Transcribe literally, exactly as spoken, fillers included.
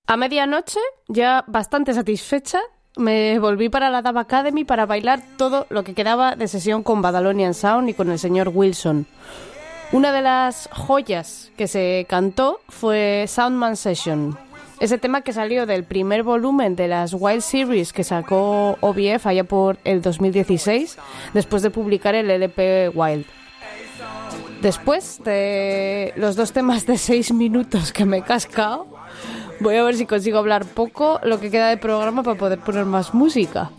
A medianoche, ya bastante satisfecha, me volví para la Dub Academy para bailar todo lo que quedaba de sesión con Badalonian Sound y con el señor Wilson. Una de las joyas que se cantó fue Soundman Session, ese tema que salió del primer volumen de las Wild Series que sacó O B F allá por el dos mil dieciséis, después de publicar el L P Wild. Después de los dos temas de seis minutos que me he cascado, voy a ver si consigo hablar poco lo que queda de programa para poder poner más música.